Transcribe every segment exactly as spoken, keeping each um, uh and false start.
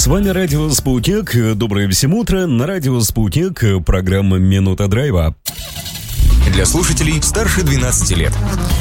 С вами Радио Спутник. Доброе всем утро. На Радио Спутник программа «Минута драйва». Для слушателей старше двенадцати лет.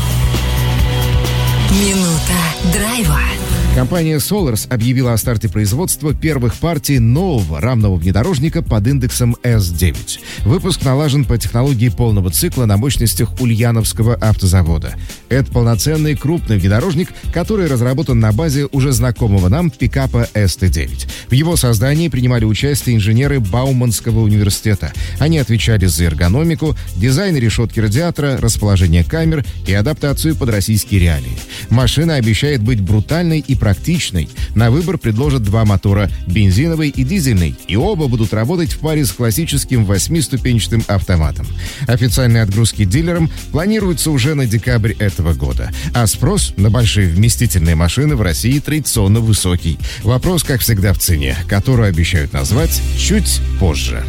Минута драйва. Компания Solars объявила о старте производства первых партий нового рамного внедорожника под индексом эс девять. Выпуск налажен по технологии полного цикла на мощностях Ульяновского автозавода. Это полноценный крупный внедорожник, который разработан на базе уже знакомого нам пикапа эс тэ девять. В его создании принимали участие инженеры Бауманского университета. Они отвечали за эргономику, дизайн решетки радиатора, расположение камер и адаптацию под российские реалии. Машина обещает быть брутальной и практичной. На выбор предложат два мотора – бензиновый и дизельный, и оба будут работать в паре с классическим восьмиступенчатым автоматом. Официальные отгрузки дилерам планируются уже на декабрь этого года, а спрос на большие вместительные машины в России традиционно высокий. Вопрос, как всегда, в цене, которую обещают назвать чуть позже.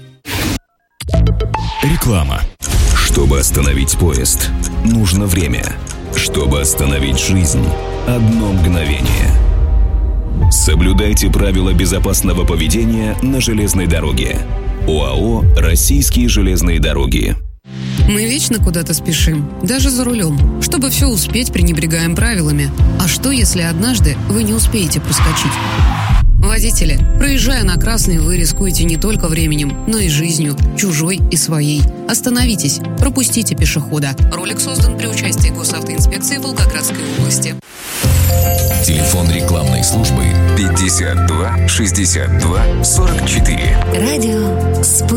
Реклама. Чтобы остановить поезд, нужно время. Чтобы остановить жизнь, одно мгновение. Соблюдайте правила безопасного поведения на железной дороге. ОАО «Российские железные дороги». Мы вечно куда-то спешим, даже за рулем. Чтобы все успеть, пренебрегаем правилами. А что, если однажды вы не успеете проскочить? Водители, проезжая на красный, вы рискуете не только временем, но и жизнью, чужой и своей. Остановитесь, пропустите пешехода. Ролик создан при участии Госавтоинспекции Волгоградской области. Телефон рекламной службы пятьдесят два шестьдесят два сорок четыре. Радио Спутник.